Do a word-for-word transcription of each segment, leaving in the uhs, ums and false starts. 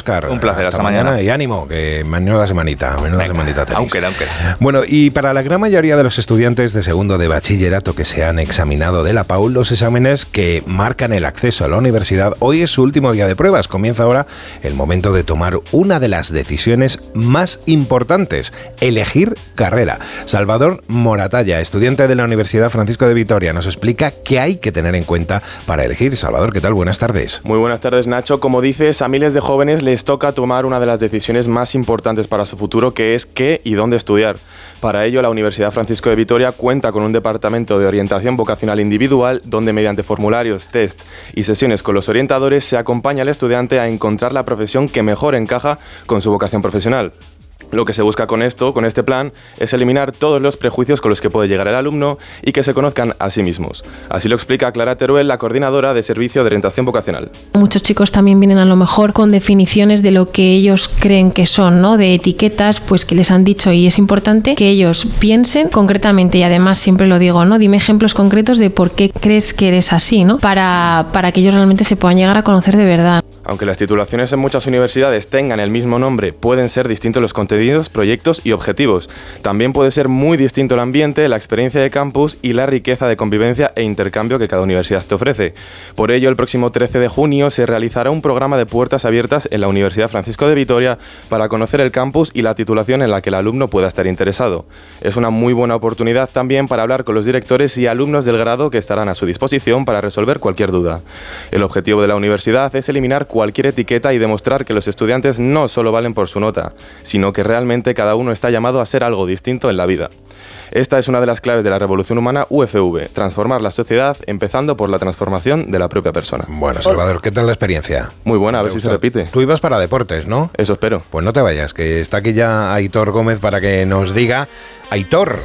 Óscar. Un placer, hasta, hasta mañana. mañana. Y ánimo, que menuda semanita, menuda Venga, semanita tenéis. aunque, aunque. Bueno, y para la gran mayoría de los estudiantes de segundo de bachillerato que se han examinado de la P A U, los exámenes que marcan el acceso a la universidad, hoy es su último día de pruebas. Comienza ahora el momento de tomar una de las decisiones más importantes, elegir carrera. Salvador Moratalla, estudiante de la Universidad Francisco de Vitoria, nos explica qué hay que tener en cuenta para elegir. Salvador, ¿qué tal? Buenas tardes. Muy buenas tardes, Nacho. Como dices, a miles de jóvenes les toca tomar una de las decisiones más importantes para su futuro, que es qué y dónde estudiar. Para ello, la Universidad Francisco de Vitoria cuenta con un departamento de orientación vocacional individual, donde mediante formularios, test y sesiones con los orientadores se acompaña al estudiante a encontrar la profesión que mejor encaja con su vocación profesional. Lo que se busca con esto, con este plan, es eliminar todos los prejuicios con los que puede llegar el alumno y que se conozcan a sí mismos. Así lo explica Clara Teruel, la coordinadora de Servicio de Orientación Vocacional. Muchos chicos también vienen a lo mejor con definiciones de lo que ellos creen que son, ¿no? De etiquetas, pues que les han dicho, y es importante que ellos piensen concretamente, y además siempre lo digo, ¿no? Dime ejemplos concretos de por qué crees que eres así, ¿no? Para, para que ellos realmente se puedan llegar a conocer de verdad. Aunque las titulaciones en muchas universidades tengan el mismo nombre, pueden ser distintos los contenidos, proyectos y objetivos. También puede ser muy distinto el ambiente, la experiencia de campus y la riqueza de convivencia e intercambio que cada universidad te ofrece. Por ello, el próximo trece de junio se realizará un programa de puertas abiertas en la Universidad Francisco de Vitoria para conocer el campus y la titulación en la que el alumno pueda estar interesado. Es una muy buena oportunidad también para hablar con los directores y alumnos del grado que estarán a su disposición para resolver cualquier duda. El objetivo de la universidad es eliminar cualquier etiqueta y demostrar que los estudiantes no solo valen por su nota, sino que realmente cada uno está llamado a ser algo distinto en la vida. Esta es una de las claves de la revolución humana U F V, transformar la sociedad empezando por la transformación de la propia persona. Bueno, Salvador, ¿qué tal la experiencia? Muy buena, a ver si se repite. Tú ibas para deportes, ¿no? Eso espero. Pues no te vayas, que está aquí ya Aitor Gómez para que nos diga. Aitor,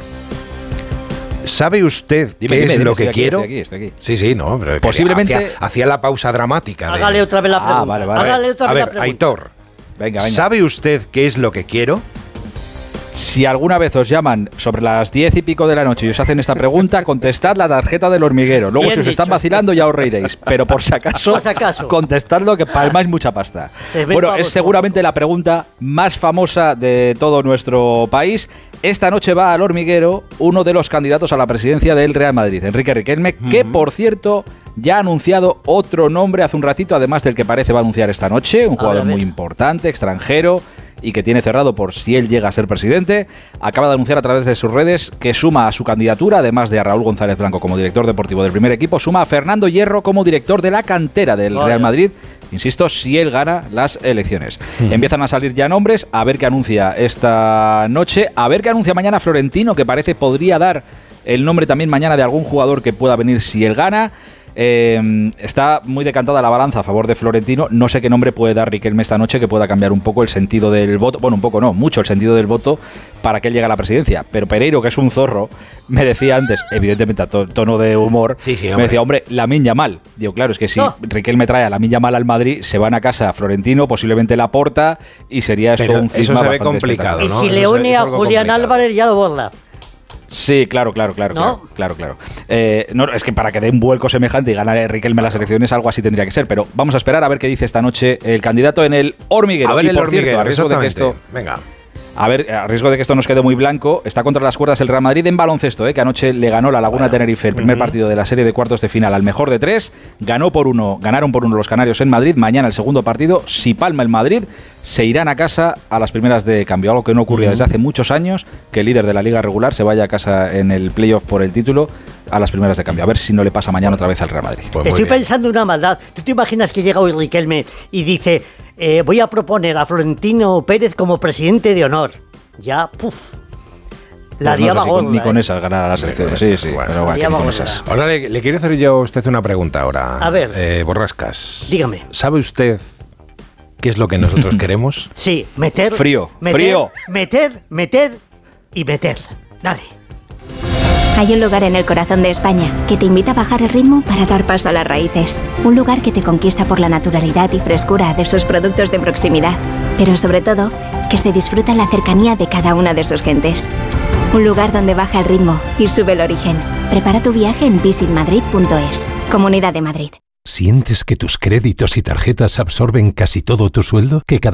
¿sabe usted dime, qué dime, es dime, lo estoy que aquí, quiero? Estoy aquí, estoy aquí. Sí, sí, no, pero posiblemente hacía, hacía la pausa dramática. De... Hágale otra vez la pregunta. Ah, vale, vale. Hágale otra A vez ver, la pregunta. Aitor, Venga, venga. ¿sabe usted qué es lo que quiero? Si alguna vez os llaman sobre las diez y pico de la noche y os hacen esta pregunta, contestad la tarjeta del hormiguero. Luego, Bien si os dicho. están vacilando, ya os reiréis. Pero por si acaso, Por si acaso. contestadlo, que palmáis mucha pasta. Se ve Bueno, pavos es seguramente como- la pregunta más famosa de todo nuestro país. Esta noche va al hormiguero uno de los candidatos a la presidencia del Real Madrid, Enrique Riquelme, que, por cierto, ya ha anunciado otro nombre hace un ratito, además del que parece va a anunciar esta noche, un A jugador ver, a ver. muy importante, extranjero, y que tiene cerrado por si él llega a ser presidente. Acaba de anunciar a través de sus redes que suma a su candidatura, además de a Raúl González Blanco como director deportivo del primer equipo, suma a Fernando Hierro como director de la cantera del Vaya. Real Madrid, insisto, si él gana las elecciones. Empiezan a salir ya nombres, a ver qué anuncia esta noche, a ver qué anuncia mañana Florentino, que parece podría dar el nombre también mañana de algún jugador que pueda venir si él gana. Eh, está muy decantada la balanza a favor de Florentino. No sé qué nombre puede dar Riquelme esta noche que pueda cambiar un poco el sentido del voto. Bueno, un poco no, mucho el sentido del voto para que él llegue a la presidencia. Pero Pereiro, que es un zorro, me decía antes, evidentemente a to- tono de humor, Sí, sí, me hombre. decía, hombre, Lamine Yamal. Digo, claro, es que si No. Riquelme trae a Lamine Yamal al Madrid, se van a casa a Florentino, posiblemente Laporta, y sería esto Pero un eso cisma se ve bastante complicado, Y espectacular. ¿no? si Eso le es- une es a algo Julián complicado. Álvarez, ya lo borda. Sí, claro, claro, claro, ¿No? claro, claro, claro. Eh, no, es que para que dé un vuelco semejante y ganar Riquelme las elecciones, algo así tendría que ser. Pero vamos a esperar a ver qué dice esta noche el candidato en el hormiguero. A ver y el por hormiguero, cierto, a riesgo de que exactamente. esto, Venga. a ver, a riesgo de que esto nos quede muy blanco, está contra las cuerdas el Real Madrid en baloncesto, ¿eh? Que anoche le ganó la Laguna Tenerife el primer partido de la serie de cuartos de final al mejor de tres. Ganó por uno, ganaron por uno los canarios en Madrid. Mañana el segundo partido, si palma el Madrid, se irán a casa a las primeras de cambio. Algo que no ocurría desde hace muchos años, que el líder de la liga regular se vaya a casa en el playoff por el título a las primeras de cambio. A ver si no le pasa mañana otra vez al Real Madrid. Pues muy Estoy bien. pensando una maldad. ¿Tú te imaginas que llega hoy Riquelme y dice, eh, voy a proponer a Florentino Pérez como presidente de honor? Ya, puf. La Pues no liaba sé si con- gorda, Ni ¿eh? con esas ganar las elecciones. Sí, sí. Bueno, pero bueno, ya que ni con vamos a esas. Ahora le, le quiero hacer yo a usted una pregunta ahora. A ver. Eh, Borrascas. Dígame. ¿Sabe usted qué es lo que nosotros queremos? Sí, meter... Frío, meter, frío. Meter, meter y meter. Dale. Hay un lugar en el corazón de España que te invita a bajar el ritmo para dar paso a las raíces. Un lugar que te conquista por la naturalidad y frescura de sus productos de proximidad. Pero sobre todo, que se disfruta en la cercanía de cada una de sus gentes. Un lugar donde baja el ritmo y sube el origen. Prepara tu viaje en visit madrid punto es. Comunidad de Madrid. ¿Sientes que tus créditos y tarjetas absorben casi todo tu sueldo? ¿Que cada